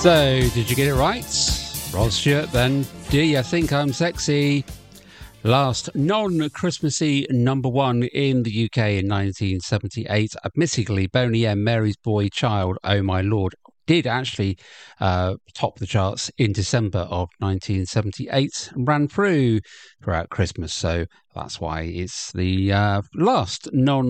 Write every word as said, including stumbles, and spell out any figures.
So, did you get it right? Rod Stewart, then. Do you think I'm sexy? Last non-Christmassy number one in the U K in nineteen seventy-eight. Admittedly, Boney M, Mary's Boy Child, Oh My Lord, did actually uh, top the charts in December of nineteen seventy-eight and ran through throughout Christmas. So that's why it's the uh, last non